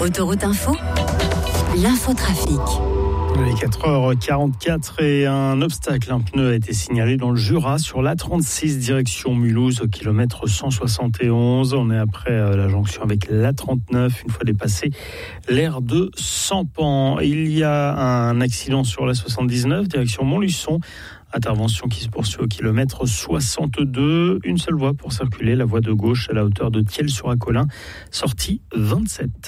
Autoroute Info, l'infotrafic. Il est 4h44 et un obstacle, un pneu a été signalé dans le Jura sur l'A36 direction Mulhouse au kilomètre 171. On est après la jonction avec l'A39 une fois dépassé l'aire de Sampan. Il y a un accident sur l'A79 direction Montluçon. Intervention qui se poursuit au kilomètre 62. Une seule voie pour circuler, la voie de gauche à la hauteur de Thiel-sur-Acolin, sortie 27.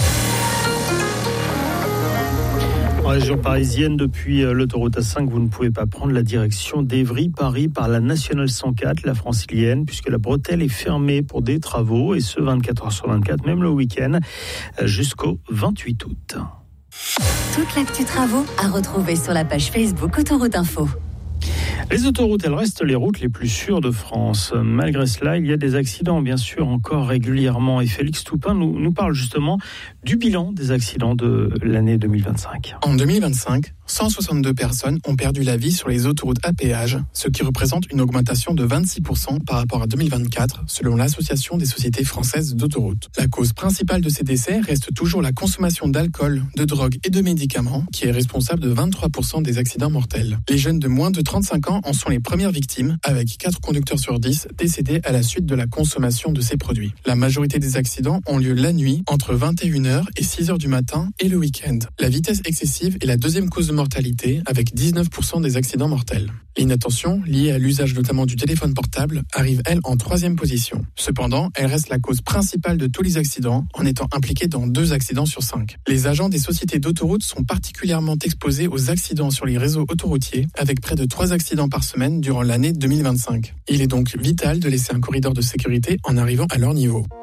En région parisienne, depuis l'autoroute A5, vous ne pouvez pas prendre la direction d'Évry-Paris par la nationale 104, la francilienne, puisque la bretelle est fermée pour des travaux, et ce 24 heures sur 24, même le week-end, jusqu'au 28 août. Toute l'actu travaux à retrouver sur la page Facebook Autoroute Info. Les autoroutes, elles restent les routes les plus sûres de France. Malgré cela, il y a des accidents, bien sûr, encore régulièrement. Et Félix Toupin nous parle justement du bilan des accidents de l'année 2025. En 2025, 162 personnes ont perdu la vie sur les autoroutes à péage, ce qui représente une augmentation de 26% par rapport à 2024, selon l'Association des sociétés françaises d'autoroutes. La cause principale de ces décès reste toujours la consommation d'alcool, de drogue et de médicaments, qui est responsable de 23% des accidents mortels. Les jeunes de moins de 35 ans en sont les premières victimes, avec 4 conducteurs sur 10 décédés à la suite de la consommation de ces produits. La majorité des accidents ont lieu la nuit, entre 21h et 6h du matin et le week-end. La vitesse excessive est la deuxième cause de mortalité, avec 19% des accidents mortels. L'inattention, liée à l'usage notamment du téléphone portable, arrive elle en 3e position. Cependant, elle reste la cause principale de tous les accidents, en étant impliquée dans 2 accidents sur 5. Les agents des sociétés d'autoroutes sont particulièrement exposés aux accidents sur les réseaux autoroutiers, avec près de 3 accidents par semaine durant l'année 2025. Il est donc vital de laisser un corridor de sécurité en arrivant à leur niveau.